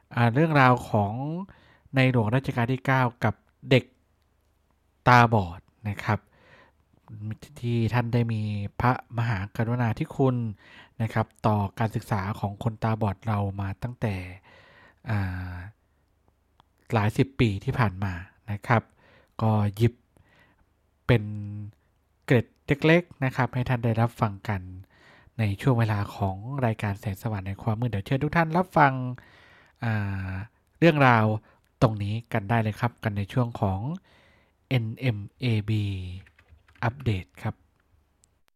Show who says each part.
Speaker 1: เรื่องราวของในหลวงรัชกาลที่9กับเด็กตาบอดนะครับที่ท่านได้มีพระมหากรุณาธิคุณนะครับต่อการศึกษาของคนตาบอดเรามาตั้งแต่อ่าหลายสิบปีที่ผ่านมานะครับก็หยิบเป็นเกร็ดเล็กๆนะครับให้ท่านได้รับฟังกันในช่วงเวลาของรายการแสงสว่างในความมืดเดี๋ยวเชิญทุกท่านรับฟังอ่าเรื่องราวตรงนี้กันได้เลยครับกันในช่วงของ NMAB อัปเดตครับ